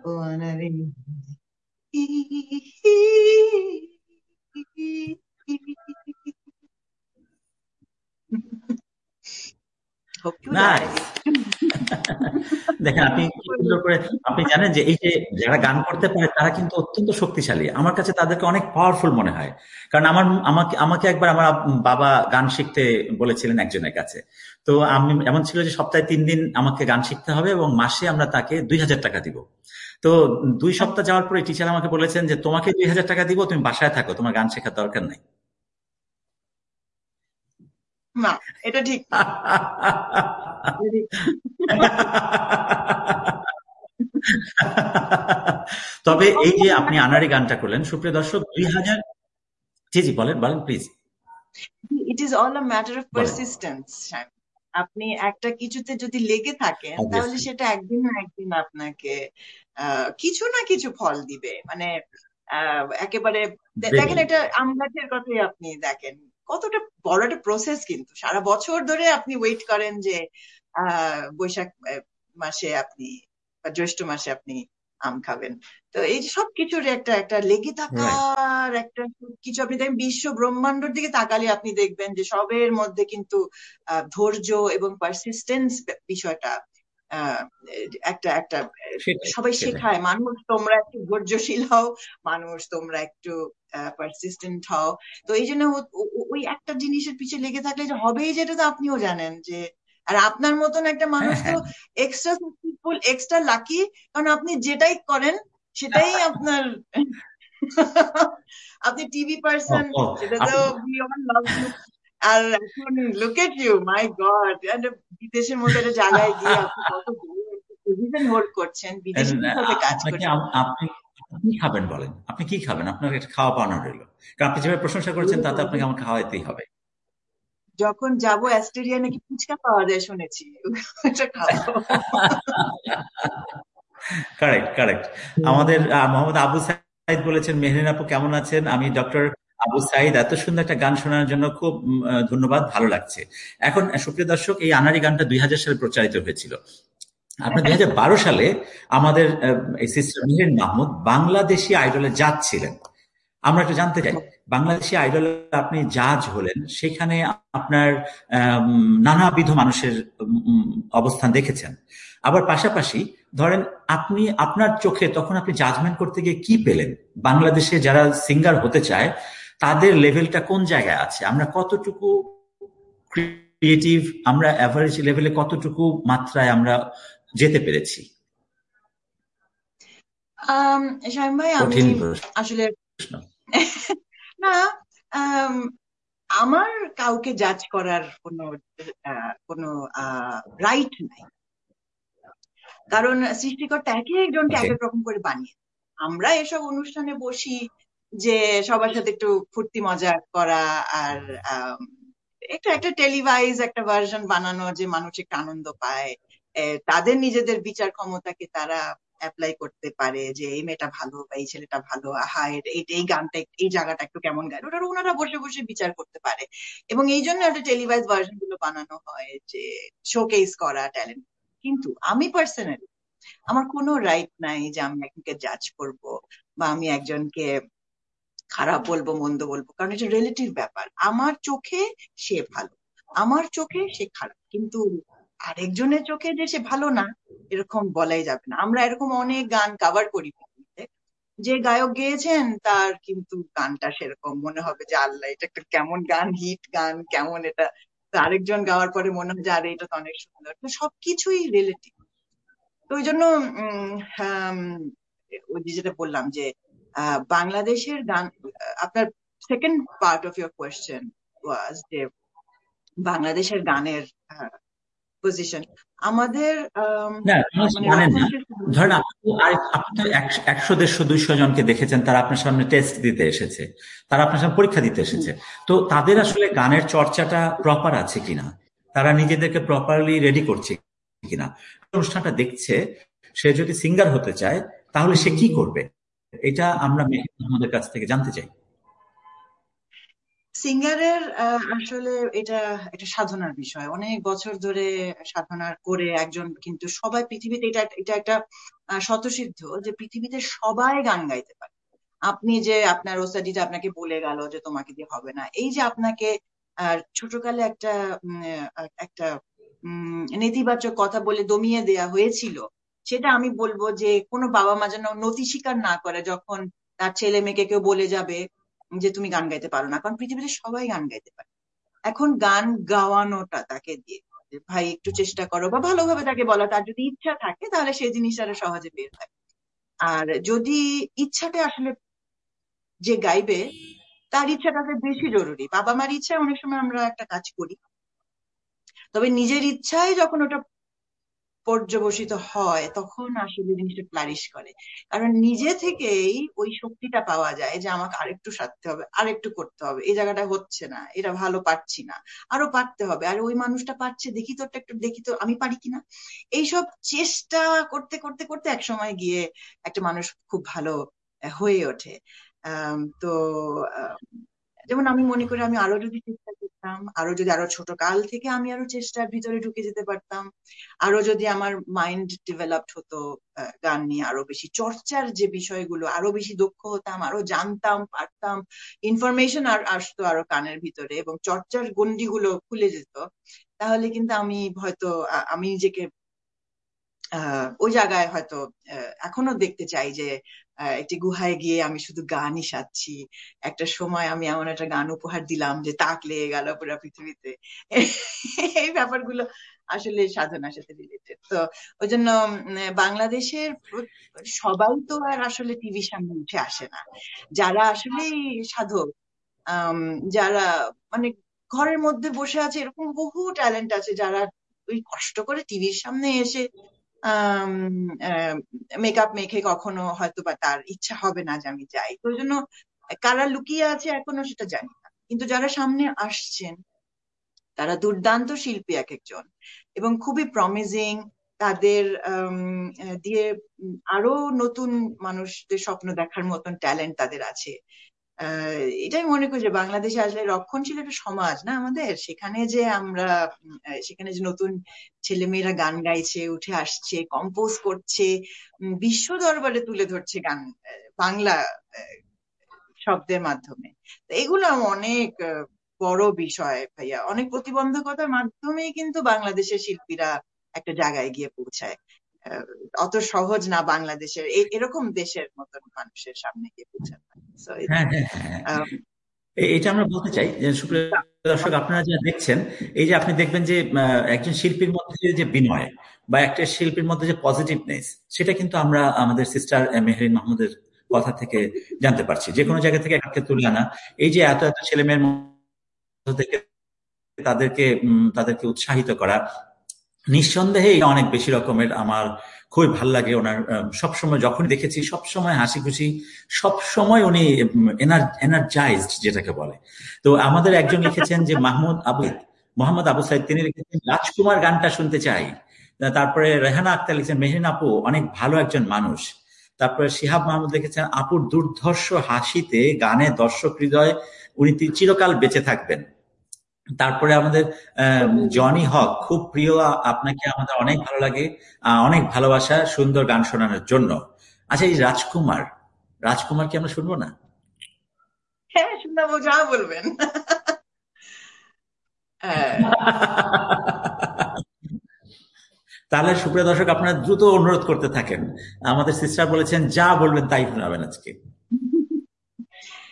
আনারে Hope you nice. like. দেখেন আপনি কি সুন্দর করে, আপনি জানেন যে এই যে যারা গান করতে পারে তারা কিন্তু অত্যন্ত শক্তিশালী। আমার কাছে তাদেরকে অনেক পাওয়ারফুল মনে হয়। কারণ আমাকে আমাকে একবার আমার বাবা গান শিখতে বলেছিলেন একজনের কাছে। তো আমি এমন ছিল যে সপ্তাহে 3 দিন আমাকে গান শিখতে হবে এবং মাসে আমরা তাকে 2,000 টাকা দিব। তো 2 সপ্তাহ যাওয়ার পরে টিচার আমাকে বলেছেন যে তোমাকে 2,000 টাকা দিব, তুমি বাসায় থাকো, তোমার গান শেখার দরকার নাই। না, এটা ঠিক না। এটা ঠিক তবে এই যে আপনি না। আনাড়ি গানটা করলেন, সুপ্রিয় দর্শক, 2000, জি জি বলেন বলেন please It is all a matter of বলেন। persistence. আপনি একটা কিছুতে যদি লেগে থাকেন তাহলে অবভিয়াসলি সেটা একদিন না একদিন আপনাকে কিছু না কিছু ফল দিবে। মানে একেবারে দেখেন, এটা আম গাছের কথাই আপনি দেখেন, কতটা বড় একটা প্রসেস, কিন্তু সারা বছর ধরে আপনি ওয়েট করেন যে বৈশাখ মাসে আপনি বা জ্যৈষ্ঠ মাসে আপনি আম খাবেন। তো এই যে সবকিছুর একটা একটা লেগে রাইট। থাকার একটা কিছু, আপনি দেখবেন বিশ্ব ব্রহ্মাণ্ডের দিকে তাকালে আপনি দেখবেন যে সবের মধ্যে কিন্তু ধৈর্য এবং পারসিস্টেন্স বিষয়টা আহ, একটা একটা সেটাই সবাই সেটাই। শেখায়, মানুষ তোমরা একটু ধৈর্যশীল হও, মানুষ তোমরা একটু পারসিস্টেন্ট হও। তো এই জন্য ওই একটা জিনিসের পিছিয়ে লেগে থাকলে যে হবেই, যেটা তো আপনিও জানেন যে। আর আপনার মতন একটা হ্যাঁ মানুষ তো হ্যাঁ। এক্সট্রা সাকসেসফুল, এক্সট্রা লাকি, কারণ আপনি যেটাই করেন সেটাই আপনার আপনি টিভি ও পার্সন, ও সেটা তো আপনি উই অল লাভ ইউ। আর এখন look at U, my god, বিদেশের মতো একটা জায়গায় গিয়ে আপনি কত পজিশন হোল্ড করছেন, বিদেশিদের সাথে কাজ আপনাকে করছেন। আপনি আপনি কি খাবেন বলেন, আপনি কি খাবেন? আপনার একটা খাওয়া পাওনা রইল, কারণ আপনি যেভাবে প্রশংসা করেছেন তাতে আপনাকে আমার খাওয়াইতেই হবে। যখন যাবো অ্যাস্টেরিয়া নাকি ফুচকা পাওয়া যায় শুনেছি, ওটা খাবো। Correct correct. আমাদের মোহাম্মদ আবু সাইদ বলেছেন, মেহরিন আপু কেমন আছেন? আমি ডক্টর আবু সাইদ, এত সুন্দর একটা গান শোনার জন্য খুব ধন্যবাদ, ভালো লাগছে। এখন সুপ্রিয় দর্শক, এই আনাড়ি গানটা 2000 সালে প্রচারিত হয়েছিল। আপনার 2012 সালে আমাদের এই সিস্টার মেহরিন মাহমুদ বাংলাদেশি আইডলে জাজ ছিলেন। আমরা একটু জানতে চাই, বাংলাদেশি আইডলে আপনি জাজ হলেন, সেখানে আপনার নানাবিধ মানুষের অবস্থান দেখেছেন। আবার পাশাপাশি ধরেন আপনি আপনার চোখে তখন আপনি জাজমেন্ট করতে গিয়ে কি পেলেন? বাংলাদেশে যারা সিঙ্গার হতে চায় তাদের লেভেলটা কোন জায়গায় আছে, আমরা কতটুকু ক্রিয়েটিভ, আমরা অ্যাভারেজ লেভেলে কতটুকু মাত্রায় আমরা যেতে পেরেছি? শাহিন ভাই, আমি কঠিন প্রশ্ন। আসলে না, আম, আমার কাউকে জাজ করার কোনো রাইট নাই, কারণ সৃষ্টিকর্তা এক একজনকে ওকে। এক এক রকম করে বানিয়ে। আমরা এসব অনুষ্ঠানে বসি যে সবার সাথে একটু ফুর্তি মজা করা, আর আম, একটা একটা টেলিভাইজ একটা ভার্সন বানানো যে মানুষ একটু আনন্দ পায়, তাদের নিজেদের বিচার ক্ষমতাকে তারা অ্যাপ্লাই করতে পারে যে এই মেয়েটা ভালো বা এই ছেলেটা ভালো, আহা এই গানটা এই জায়গাটা একটু কেমন গায়, ওটা ওনারা বসে বসে বিচার করতে পারে। এবং এই জন্য একটা টেলিভাইজ ভার্সন গুলো বানানো হয় যে শোকেস করা ট্যালেন্ট। কিন্তু আমি পার্সোনালি, আমার কোনো রাইট নাই যে আমি একজনকে জাজ করব বা আমি একজনকে খারাপ বলবো মন্দ বলবো, কারণ এটা রিলেটিভ ব্যাপার। আমার চোখে সে ভালো, আমার চোখে সে খারাপ, কিন্তু আরেকজনের চোখে যে সে ভালো না, এরকম বলাই যাবে না। আমরা এরকম অনেক গান কাভার করি পৃথিবীতে, যে গায়ক গেয়েছেন তার কিন্তু গানটা সেরকম মনে হবে যে আল্লাহ, এটা একটা কেমন গান, হিট গান, কেমন এটা। তো আরেকজন গাওয়ার পরে মনে হয় যে আরে এটা তো অনেক সুন্দর। তো সবকিছুই রিলেটিভ। তো ওই জন্য আম, ওই যে যেটা বললাম যে বাংলাদেশের গান, আপনার second part of your question ওয়াজ যে বাংলাদেশের গানের পজিশন আমাদের না মানুষ মানে জানেন না। রক্ষণশীল ধরেন আপনি তো 100, 150, 200 জনকে দেখেছেন, তারা আপনার সামনে টেস্ট দিতে এসেছে, তারা আপনার সামনে পরীক্ষা দিতে এসেছে। তো তাদের আসলে গানের চর্চাটা প্রপার আছে কিনা, তারা নিজেদেরকে প্রপারলি রেডি করছে কিনা, অনুষ্ঠানটা দেখছে। সে যদি সিঙ্গার হতে চায় তাহলে সে কি করবে, এটা আমরা মেহরিন আমাদের কাছ থেকে জানতে চাই। সিঙ্গারের আসলে এটা এটা সাধনার বিষয়। অনেক বছর ধরে সাধনার করে একজন, কিন্তু সবাই পৃথিবীতে, এটা এটা একটা স্বতঃসিদ্ধ যে পৃথিবীতে সবাই গান গাইতে পারে। আপনি যে আপনার ওস্তাদিটা আপনাকে বলে গেল যে তোমাকে দিয়ে হবে না, এই যে আপনাকে ছোটকালে একটা একটা নেতিবাচক কথা বলে দমিয়ে দেয়া হয়েছিল, সেটা আমি বলবো যে কোনো বাবা মা যেন নতি স্বীকার না করে যখন তার ছেলে মেয়েকে কেউ বলে যাবে যে তুমি গান গাইতে পারো না, কারণ পৃথিবীতে সবাই গান গাইতে পারে। এখন গান গাওয়ানোটা তাকে দিয়ে, যে ভাই একটু চেষ্টা করো, বা ভালোভাবে তাকে বলা, তার যদি ইচ্ছা থাকে তাহলে সেই জিনিসটা আরো সহজে বের হয়। আর যদি ইচ্ছাটা আসলে, যে গাইবে তার ইচ্ছাটাকে বেশি জরুরি। বাবা মার ইচ্ছায় অনেক সময় আমরা একটা কাজ করি, তবে নিজের ইচ্ছায় যখন ওটা পর্যবসিত হয় তখন আসলে জিনিসটা ফ্লারিশ করে। কারণ নিজে থেকেই ওই শক্তিটা পাওয়া যায় যে আমাকে আরেকটু সাধতে হবে, আরেকটু করতে হবে, এই জায়গাটা হচ্ছে না, এটা ভালো পারছি না, আরো পারতে হবে, আর ওই মানুষটা পারছে, দেখি তো একটু, দেখি তো আমি পারি কিনা। এইসব চেষ্টা করতে করতে করতে এক সময় গিয়ে একটা মানুষ খুব ভালো হয়ে ওঠে। তো যেমন আমি মনে করি আমি আরো যদি চেষ্টা করতাম, আরো যদি আরো ছোট কাল থেকে আমি আরো চেষ্টার ভিতরে ঢুকে যেতে পারতাম, আরো যদি আমার মাইন্ড ডেভেলপড হতো, গান নিয়ে আরো বেশি চর্চার যে বিষয়গুলো, আরো বেশি দক্ষ হতাম, আরো জানতাম পারতাম, ইনফরমেশন আর আসতো আরো কানের ভিতরে, এবং চর্চার গন্ডিগুলো খুলে যেত, তাহলে কিন্তু আমি হয়তো আমি নিজেকে ওই জায়গায় হয়তো এখনো দেখতে চাই যে একটি গুহায় গিয়ে আমি শুধু গানই সাচ্ছি। একটা সময় আমি এমন একটা গান উপহার দিলাম যে তাক লেগে গেল পুরো পৃথিবীতে। এই ব্যাপারগুলো আসলে সাধনার সাথে রিলেটেড। তো ওই জন্য বাংলাদেশের সবাই তো আর আসলে টিভির সামনে উঠে আসে না। যারা আসলেই সাধক, যারা মানে ঘরের মধ্যে বসে আছে, এরকম বহু ট্যালেন্ট আছে যারা ওই কষ্ট করে টিভির সামনে এসে মেকআপ মেখে, কখনো হয়তো বা তার ইচ্ছা হবে না যে আমি যাই। তো ওই জন্য কারা লুকিয়ে আছে এখনো সেটা জানি না, কিন্তু যারা সামনে আসছেন তারা দুর্দান্ত শিল্পী এক একজন, এবং খুবই প্রমিজিং। তাদের দিয়ে আরো নতুন মানুষদের স্বপ্ন দেখার মতন ট্যালেন্ট তাদের আছে। এটাই মনে করি যে বাংলাদেশে আসলে রক্ষণশীল একটা সমাজ না আমাদের, সেখানে যে আমরা সেখানে যে নতুন ছেলেমেয়েরা গান গাইছে, উঠে আসছে, কম্পোজ করছে, বিশ্ব দরবারে তুলে ধরছে গান, বাংলা শব্দের মাধ্যমে। তো এগুলো অনেক বড় বিষয় ভাইয়া। অনেক প্রতিবন্ধকতার মাধ্যমেই কিন্তু বাংলাদেশের শিল্পীরা একটা জায়গায় গিয়ে পৌঁছায়। অত সহজ না বাংলাদেশের এরকম দেশের মতন মানুষের সামনে গিয়ে পৌঁছানো। হ্যাঁ, হ্যাঁ, হ্যাঁ, হ্যাঁ। এটা আমরা বলতে চাই যে সুপ্রিয় দর্শক, আপনারা যা দেখছেন, এই যে আপনি দেখবেন যে একজন শিল্পীর মধ্যে যে বিনয় বা একটা শিল্পীর মধ্যে যে পজিটিভনেস, সেটা কিন্তু আমরা আমাদের সিস্টার মেহরিন মাহমুদের কথা থেকে জানতে পারছি। যে কোনো জায়গা থেকে এটাকে তুলে আনা, এই যে এত এত ছেলে মেয়ের মধ্যে থেকে তাদেরকে তাদেরকে উৎসাহিত করা, নিঃসন্দেহে এটা অনেক বেশি রকমের আমার খুবই ভালো লাগে। ওনার সবসময় যখন দেখেছি সবসময় হাসি খুশি, সবসময় উনি এনার্জাইজড যেটাকে বলে। তো আমাদের একজন লিখেছেন যে মোহাম্মদ আবু সাইদ, তিনি লিখেছেন রাজকুমার গানটা শুনতে চাই। তারপরে রেহানা আক্তার লিখেছেন মেহরিন আপু অনেক ভালো একজন মানুষ। তারপরে শিহাব মাহমুদ লিখেছেন আপুর দুর্ধর্ষ হাসিতে গানে দর্শক হৃদয় উনি চিরকাল বেঁচে থাকবেন। তারপরে আমাদের জনি হক, খুব প্রিয় আপনাকে, আমাদের অনেক ভালো লাগে, অনেক ভালোবাসা সুন্দর গান শোনানোর জন্য। আচ্ছা, এই রাজকুমার কি আমরা শুনবো না? হ্যাঁ, শোনাবো, যা বলবেন। তাহলে সুপ্রিয় দর্শক, আপনারা দ্রুত অনুরোধ করতে থাকেন। আমাদের সিস্টার বলেছেন যা বলবেন তাই শোনাবেন আজকে।